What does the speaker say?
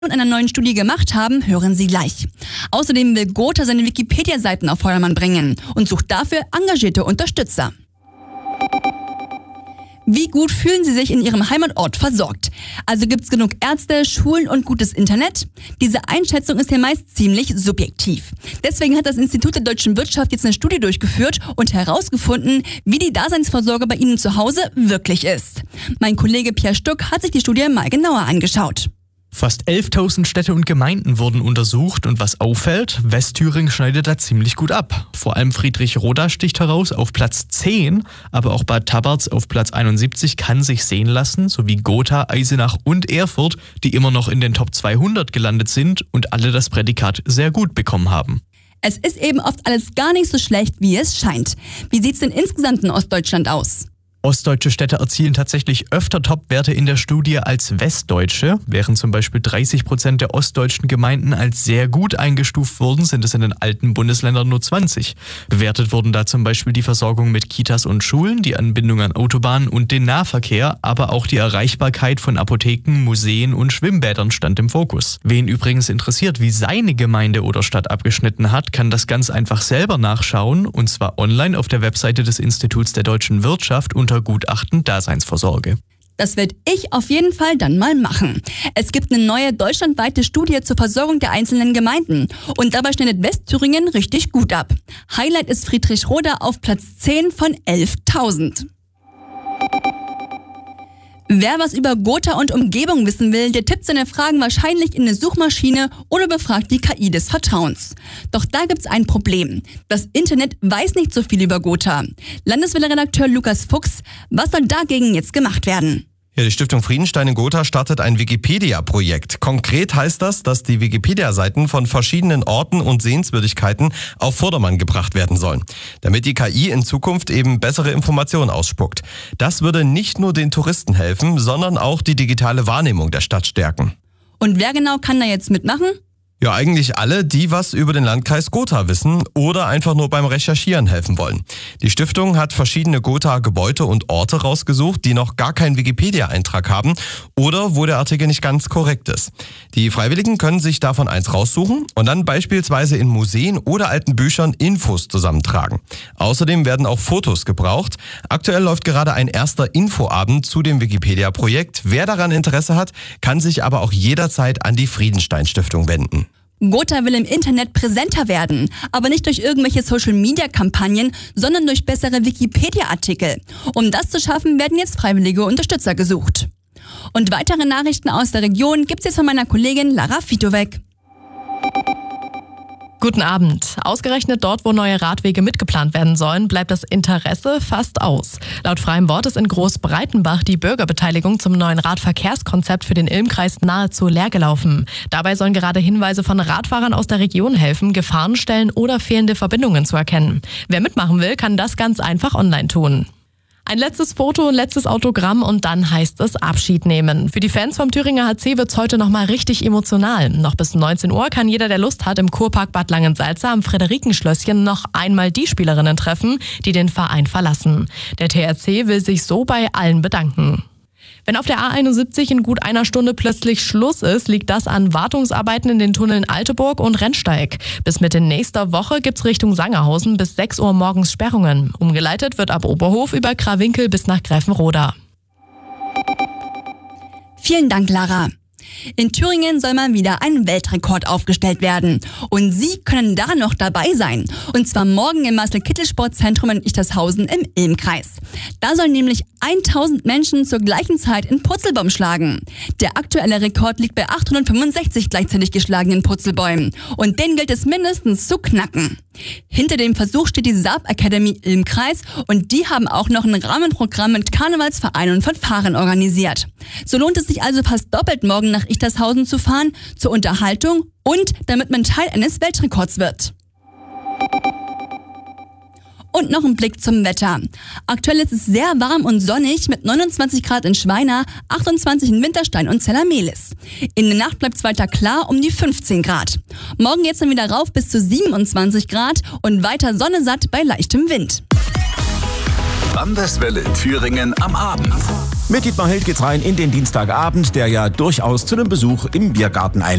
und einer neuen Studie gemacht haben, hören Sie gleich. Außerdem will Gotha seine Wikipedia-Seiten auf Vordermann bringen und sucht dafür engagierte Unterstützer. Wie gut fühlen Sie sich in Ihrem Heimatort versorgt? Also gibt's genug Ärzte, Schulen und gutes Internet? Diese Einschätzung ist ja meist ziemlich subjektiv. Deswegen hat das Institut der deutschen Wirtschaft jetzt eine Studie durchgeführt und herausgefunden, wie die Daseinsvorsorge bei Ihnen zu Hause wirklich ist. Mein Kollege Pierre Stuck hat sich die Studie mal genauer angeschaut. Fast 11.000 Städte und Gemeinden wurden untersucht und was auffällt, Westthüringen schneidet da ziemlich gut ab. Vor allem Friedrichroda sticht heraus auf Platz 10, aber auch Bad Tabarz auf Platz 71 kann sich sehen lassen, sowie Gotha, Eisenach und Erfurt, die immer noch in den Top 200 gelandet sind und alle das Prädikat sehr gut bekommen haben. Es ist eben oft alles gar nicht so schlecht, wie es scheint. Wie sieht's denn insgesamt in Ostdeutschland aus? Ostdeutsche Städte erzielen tatsächlich öfter Topwerte in der Studie als westdeutsche. Während zum Beispiel 30% der ostdeutschen Gemeinden als sehr gut eingestuft wurden, sind es in den alten Bundesländern nur 20. Bewertet wurden da zum Beispiel die Versorgung mit Kitas und Schulen, die Anbindung an Autobahnen und den Nahverkehr, aber auch die Erreichbarkeit von Apotheken, Museen und Schwimmbädern stand im Fokus. Wen übrigens interessiert, wie seine Gemeinde oder Stadt abgeschnitten hat, kann das ganz einfach selber nachschauen, und zwar online auf der Webseite des Instituts der deutschen Wirtschaft unter Gutachten Daseinsvorsorge. Das werde ich auf jeden Fall dann mal machen. Es gibt eine neue deutschlandweite Studie zur Versorgung der einzelnen Gemeinden. Und dabei schneidet Westthüringen richtig gut ab. Highlight ist Friedrichroda auf Platz 10 von 11.000. Wer was über Gotha und Umgebung wissen will, der tippt seine Fragen wahrscheinlich in eine Suchmaschine oder befragt die KI des Vertrauens. Doch da gibt's ein Problem. Das Internet weiß nicht so viel über Gotha. Landeswelle-Redakteur Lukas Fuchs, was soll dagegen jetzt gemacht werden? Ja, die Stiftung Friedenstein in Gotha startet ein Wikipedia-Projekt. Konkret heißt das, dass die Wikipedia-Seiten von verschiedenen Orten und Sehenswürdigkeiten auf Vordermann gebracht werden sollen, damit die KI in Zukunft eben bessere Informationen ausspuckt. Das würde nicht nur den Touristen helfen, sondern auch die digitale Wahrnehmung der Stadt stärken. Und wer genau kann da jetzt mitmachen? Ja, eigentlich alle, die was über den Landkreis Gotha wissen oder einfach nur beim Recherchieren helfen wollen. Die Stiftung hat verschiedene Gotha-Gebäude und Orte rausgesucht, die noch gar keinen Wikipedia-Eintrag haben oder wo der Artikel nicht ganz korrekt ist. Die Freiwilligen können sich davon eins raussuchen und dann beispielsweise in Museen oder alten Büchern Infos zusammentragen. Außerdem werden auch Fotos gebraucht. Aktuell läuft gerade ein erster Infoabend zu dem Wikipedia-Projekt. Wer daran Interesse hat, kann sich aber auch jederzeit an die Friedenstein-Stiftung wenden. Gotha will im Internet präsenter werden, aber nicht durch irgendwelche Social-Media-Kampagnen, sondern durch bessere Wikipedia-Artikel. Um das zu schaffen, werden jetzt freiwillige Unterstützer gesucht. Und weitere Nachrichten aus der Region gibt's jetzt von meiner Kollegin Lara Fitowek. Guten Abend. Ausgerechnet dort, wo neue Radwege mitgeplant werden sollen, bleibt das Interesse fast aus. Laut freiem Wort ist in Großbreitenbach die Bürgerbeteiligung zum neuen Radverkehrskonzept für den Ilmkreis nahezu leer gelaufen. Dabei sollen gerade Hinweise von Radfahrern aus der Region helfen, Gefahrenstellen oder fehlende Verbindungen zu erkennen. Wer mitmachen will, kann das ganz einfach online tun. Ein letztes Foto, ein letztes Autogramm und dann heißt es Abschied nehmen. Für die Fans vom Thüringer HC wird's heute nochmal richtig emotional. Noch bis 19 Uhr kann jeder, der Lust hat, im Kurpark Bad Langensalza am Friederikenschlösschen noch einmal die Spielerinnen treffen, die den Verein verlassen. Der THC will sich so bei allen bedanken. Wenn auf der A71 in gut einer Stunde plötzlich Schluss ist, liegt das an Wartungsarbeiten in den Tunneln Alteburg und Rennsteig. Bis Mitte nächster Woche gibt's Richtung Sangerhausen bis 6 Uhr morgens Sperrungen. Umgeleitet wird ab Oberhof über Krawinkel bis nach Gräfenroda. Vielen Dank, Lara. In Thüringen soll mal wieder ein Weltrekord aufgestellt werden. Und Sie können da noch dabei sein. Und zwar morgen im Marcel-Kittel-Sportzentrum in Ichtershausen im Ilmkreis. Da sollen nämlich 1000 Menschen zur gleichen Zeit in Purzelbaum schlagen. Der aktuelle Rekord liegt bei 865 gleichzeitig geschlagenen Purzelbäumen. Und den gilt es mindestens zu knacken. Hinter dem Versuch steht die Saab Academy Ilmkreis und die haben auch noch ein Rahmenprogramm mit Karnevalsvereinen und Fanfaren organisiert. So lohnt es sich also fast doppelt, morgen nach Ichtershausen zu fahren, zur Unterhaltung und damit man Teil eines Weltrekords wird. Und noch ein Blick zum Wetter. Aktuell ist es sehr warm und sonnig mit 29 Grad in Schweina, 28 in Winterstein und Zellermelis. In der Nacht bleibt es weiter klar um die 15 Grad. Morgen geht's dann wieder rauf bis zu 27 Grad und weiter sonnesatt bei leichtem Wind. Landeswelle Thüringen am Abend. Mit Dietmar Held geht's rein in den Dienstagabend, der ja durchaus zu einem Besuch im Biergarten einlädt.